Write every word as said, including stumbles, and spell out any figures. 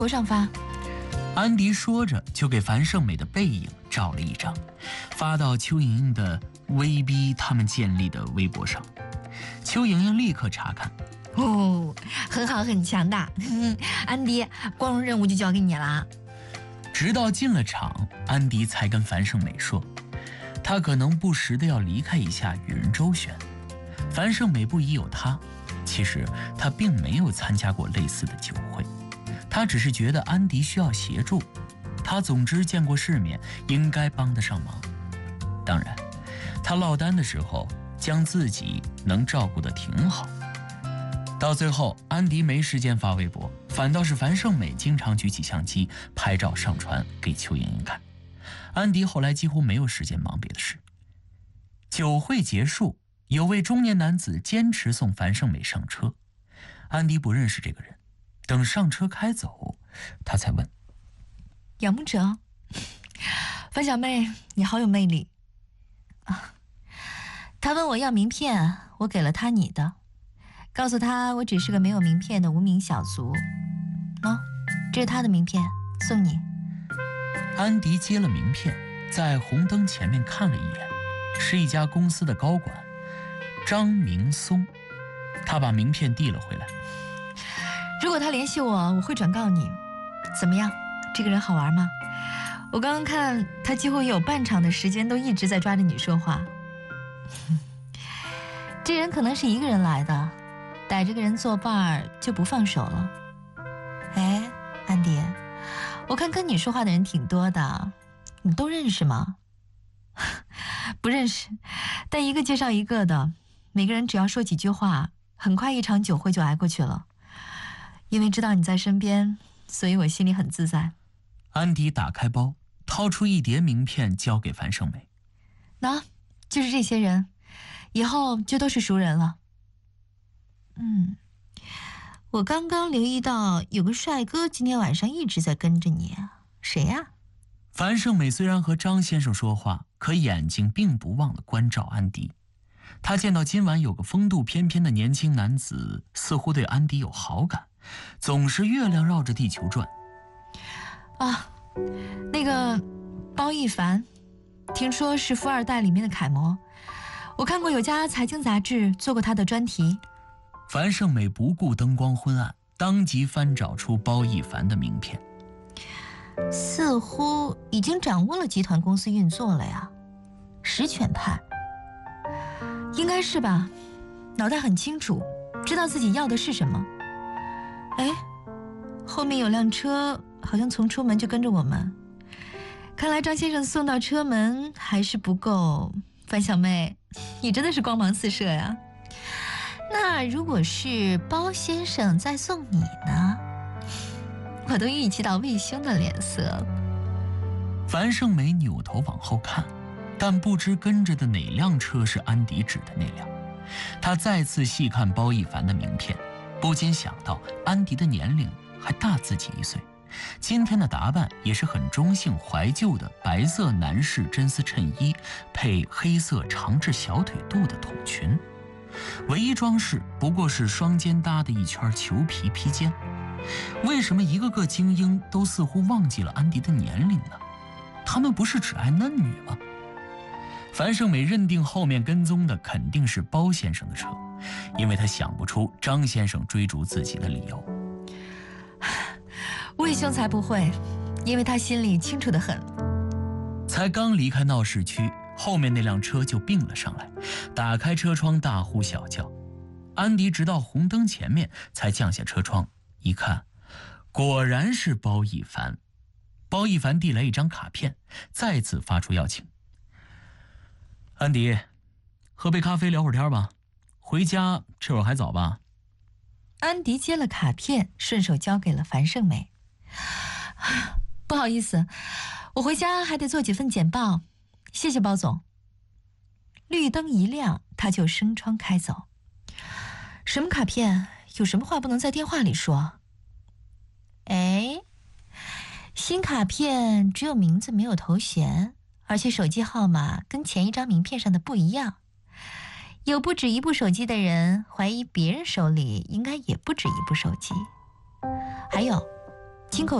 我上发。 安迪说着就给樊胜美的背影照了一张，发到邱莹莹的威逼他们建立的微博上。邱莹莹立刻查看， 哦，很好，很强大。安迪，光荣任务就交给你了。 直到进了场，安迪才跟樊胜美说，他可能不时的要离开一下与人周旋。樊胜美不疑有他，其实他并没有参加过类似的酒会，他只是觉得安迪需要协助，他总之见过世面，应该帮得上忙。当然，他落单的时候将自己能照顾得挺好。到最后，安迪没时间发微博，反倒是樊胜美经常举起相机拍照上传给邱莹莹看。安迪后来几乎没有时间忙别的事。酒会结束，有位中年男子坚持送樊胜美上车。安迪不认识这个人，等上车开走，他才问： 仰慕者，樊小妹，你好有魅力啊！他问我要名片，我给了他你的，告诉他我只是个没有名片的无名小卒。哦，这是他的名片，送你。 安迪接了名片，在红灯前面看了一眼，是一家公司的高管张明松。他把名片递了回来。 如果他联系我，我会转告你。怎么样，这个人好玩吗？我刚刚看他几乎有半场的时间都一直在抓着你说话。这人可能是一个人来的，逮着个人作伴儿就不放手了。哎，安迪，我看跟你说话的人挺多的，你都认识吗？不认识，但一个介绍一个的，每个人只要说几句话，很快一场酒会就挨过去了。因为知道你在身边，所以我心里很自在。 安迪打开包，掏出一叠名片交给樊胜美。 那，就是这些人，以后就都是熟人了。嗯，我刚刚留意到有个帅哥今天晚上一直在跟着你，谁呀？ 樊胜美虽然和张先生说话，可眼睛并不忘了关照安迪。他见到今晚有个风度翩翩的年轻男子，似乎对安迪有好感，总是月亮绕着地球转。 啊，那个包奕凡，听说是富二代里面的楷模，我看过有家财经杂志做过他的专题。 樊胜美不顾灯光昏暗，当即翻找出包奕凡的名片。 似乎已经掌握了集团公司运作了呀，实权派。应该是吧，脑袋很清楚，知道自己要的是什么。哎，后面有辆车好像从出门就跟着我们，看来张先生送到车门还是不够。樊小妹，你真的是光芒四射呀。那如果是包先生在送你呢？我都预期到魏兄的脸色了。 樊胜美扭头往后看，但不知跟着的哪辆车是安迪指的那辆。她再次细看包奕凡的名片，不禁想到安迪的年龄还大自己一岁，今天的打扮也是很中性怀旧的白色男士真丝衬衣配黑色长至小腿肚的筒裙，唯一装饰不过是双肩搭的一圈裘皮披肩。为什么一个个精英都似乎忘记了安迪的年龄呢？他们不是只爱嫩女吗？樊胜美认定后面跟踪的肯定是包先生的车，因为她想不出张先生追逐自己的理由。 魏兄才不会，因为他心里清楚得很。 才刚离开闹市区，后面那辆车就并了上来，打开车窗大呼小叫。安迪直到红灯前面才降下车窗，一看，果然是包奕凡。包奕凡递来一张卡片，再次发出邀请。安迪，喝杯咖啡聊会儿天吧，回家这会儿还早吧？ 安迪接了卡片，顺手交给了樊胜美。不好意思，我回家还得做几份简报，谢谢包总。绿灯一亮，他就升窗开走。什么卡片？有什么话不能在电话里说？哎，新卡片只有名字没有头衔，而且手机号码跟前一张名片上的不一样。有不止一部手机的人，怀疑别人手里应该也不止一部手机。还有， 亲口